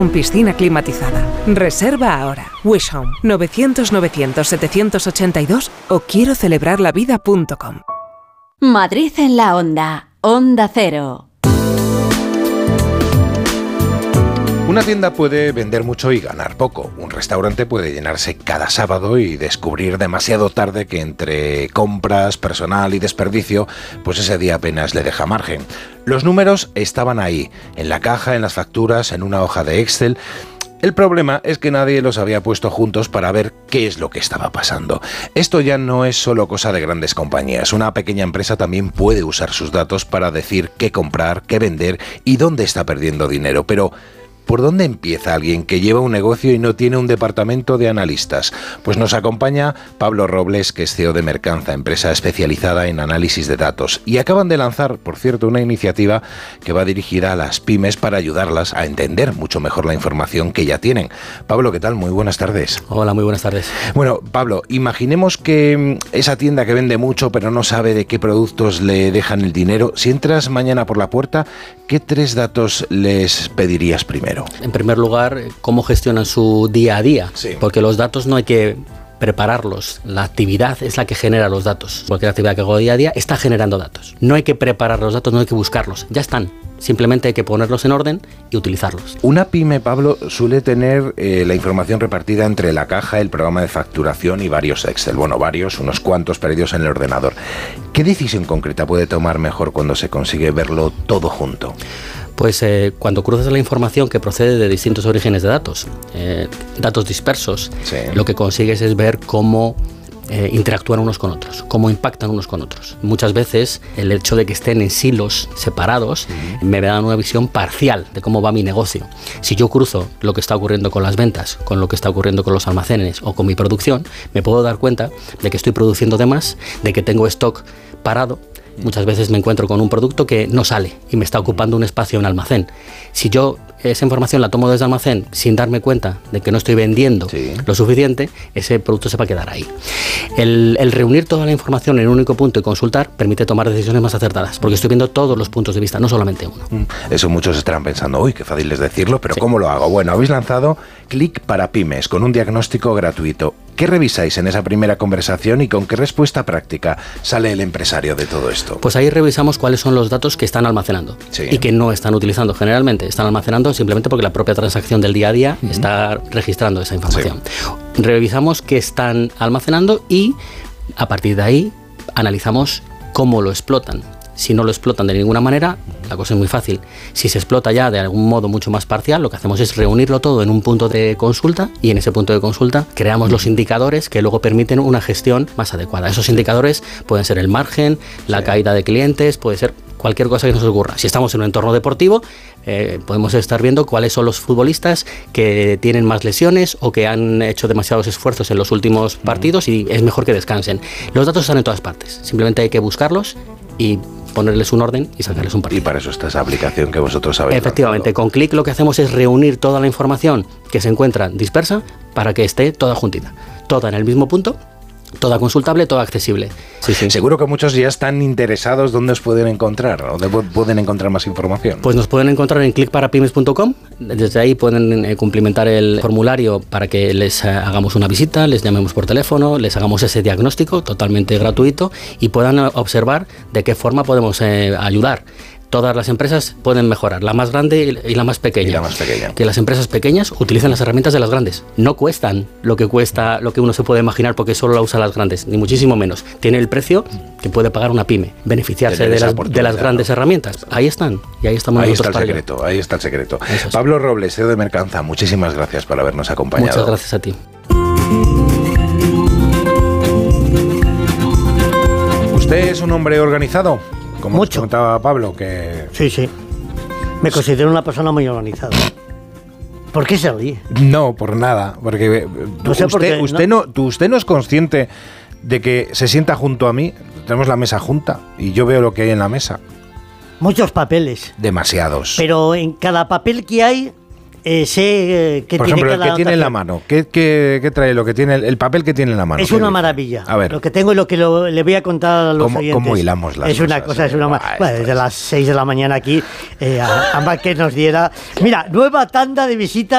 Con piscina climatizada. Reserva ahora. Wish Home 900-900-782 o quiero celebrarlavida.com. Madrid en la onda. Onda Cero. Una tienda puede vender mucho y ganar poco. Un restaurante puede llenarse cada sábado y descubrir demasiado tarde que entre compras, personal y desperdicio, pues ese día apenas le deja margen. Los números estaban ahí, en la caja, en las facturas, en una hoja de Excel. El problema es que nadie los había puesto juntos para ver qué es lo que estaba pasando. Esto ya no es solo cosa de grandes compañías. Una pequeña empresa también puede usar sus datos para decir qué comprar, qué vender y dónde está perdiendo dinero. Pero ¿por dónde empieza alguien que lleva un negocio y no tiene un departamento de analistas? Pues nos acompaña Pablo Robles, que es CEO de Mercanza, empresa especializada en análisis de datos. Y acaban de lanzar, por cierto, una iniciativa que va dirigida a las pymes para ayudarlas a entender mucho mejor la información que ya tienen. Pablo, ¿qué tal? Muy buenas tardes. Hola, muy buenas tardes. Bueno, Pablo, imaginemos que esa tienda que vende mucho pero no sabe de qué productos le dejan el dinero. Si entras mañana por la puerta, ¿qué 3 datos les pedirías primero? En primer lugar, cómo gestionan su día a día, Sí. Porque los datos no hay que prepararlos, la actividad es la que genera los datos. Cualquier actividad que hago día a día está generando datos. No hay que preparar los datos, no hay que buscarlos, ya están. Simplemente hay que ponerlos en orden y utilizarlos. Una pyme, Pablo, suele tener la información repartida entre la caja, el programa de facturación y varios Excel. Bueno, varios, unos cuantos perdidos en el ordenador. ¿Qué decisión concreta puede tomar mejor cuando se consigue verlo todo junto? Pues cuando cruzas la información que procede de distintos orígenes de datos, datos dispersos, Sí. lo que consigues es ver cómo interactúan unos con otros, cómo impactan unos con otros. Muchas veces el hecho de que estén en silos separados me da una visión parcial de cómo va mi negocio. Si yo cruzo lo que está ocurriendo con las ventas, con lo que está ocurriendo con los almacenes o con mi producción, me puedo dar cuenta de que estoy produciendo de más, de que tengo stock parado. Muchas veces me encuentro con un producto que no sale y me está ocupando un espacio en almacén. Si yo esa información la tomo desde almacén sin darme cuenta de que no estoy vendiendo lo suficiente, ese producto se va a quedar ahí. El reunir toda la información en un único punto y consultar permite tomar decisiones más acertadas, porque estoy viendo todos los puntos de vista, no solamente uno. Eso muchos estarán pensando, uy, qué fácil es decirlo, pero ¿cómo lo hago? Bueno, habéis lanzado Click para Pymes con un diagnóstico gratuito. ¿Qué revisáis en esa primera conversación y con qué respuesta práctica sale el empresario de todo esto? Pues ahí revisamos cuáles son los datos que están almacenando y que no están utilizando. Generalmente están almacenando simplemente porque la propia transacción del día a día está registrando esa información. Revisamos qué están almacenando y a partir de ahí analizamos cómo lo explotan. Si no lo explotan de ninguna manera, la cosa es muy fácil. Si se explota ya de algún modo mucho más parcial, lo que hacemos es reunirlo todo en un punto de consulta y en ese punto de consulta creamos los indicadores que luego permiten una gestión más adecuada. Esos indicadores pueden ser el margen, la caída de clientes, puede ser cualquier cosa que nos ocurra. Si estamos en un entorno deportivo, podemos estar viendo cuáles son los futbolistas que tienen más lesiones o que han hecho demasiados esfuerzos en los últimos partidos y es mejor que descansen. Los datos están en todas partes, simplemente hay que buscarlos y ponerles un orden y sacarles un partido. Y para eso está esa aplicación que vosotros sabéis. Efectivamente, con Click lo que hacemos es reunir toda la información que se encuentra dispersa para que esté toda juntita, toda en el mismo punto, toda consultable, toda accesible. Sí. Seguro que muchos ya están interesados. ¿Dónde os pueden encontrar? ¿Dónde pueden encontrar más información? Pues nos pueden encontrar en clickparapymes.com. Desde ahí pueden cumplimentar el formulario para que les hagamos una visita, les llamemos por teléfono, les hagamos ese diagnóstico totalmente gratuito y puedan observar de qué forma podemos ayudar. Todas las empresas pueden mejorar, la más grande y la más pequeña. Que las empresas pequeñas utilicen las herramientas de las grandes. No cuestan lo que uno se puede imaginar porque solo la usan las grandes, ni muchísimo menos. Tiene el precio que puede pagar una pyme, beneficiarse de las grandes herramientas. Ahí están, y ahí estamos nosotros para ello. Ahí está el secreto. Pablo Robles, CEO de Mercanza, muchísimas gracias por habernos acompañado. Muchas gracias a ti. ¿Usted es un hombre organizado? Como mucho. Comentaba Pablo que... Sí. Me considero una persona muy organizada. ¿Por qué se ríe? No, por nada. Porque no sé usted no es consciente de que se sienta junto a mí. Tenemos la mesa junta y yo veo lo que hay en la mesa. Muchos papeles. Demasiados. Pero en cada papel que hay... sé que por tiene ejemplo, cada el que tiene en la mano. ¿Qué trae lo que tiene el papel que tiene en la mano? Es una maravilla. A ver. Lo que tengo y lo que le voy a contar a los oyentes. ¿Cómo hilamos las cosas? Una cosa, es una bueno, desde las 6 de la mañana aquí, ambas que nos diera. Mira, nueva tanda de visitas.